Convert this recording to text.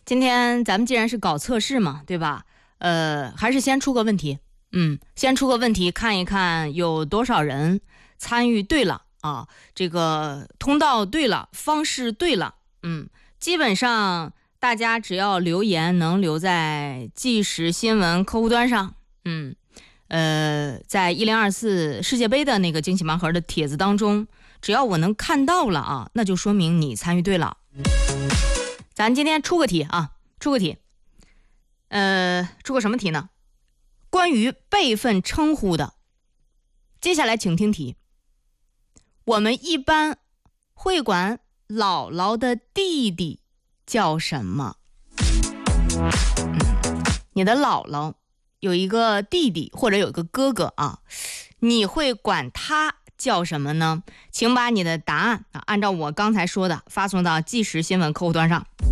今天咱们既然是搞测试嘛，对吧？还是先出个问题，先出个问题，看一看有多少人参与对了啊，这个通道对了，方式对了，基本上大家只要留言能留在即时新闻客户端上，在1024世界杯的那个惊喜盲盒的帖子当中，只要我能看到了啊，那就说明你参与对了。咱今天出个题啊，出个什么题呢？关于辈分称呼的。接下来请听题。我们一般会管姥姥的弟弟叫什么？你的姥姥有一个弟弟或者有一个哥哥啊，你会管他叫什么呢？请把你的答案按照我刚才说的发送到即时新闻客户端上。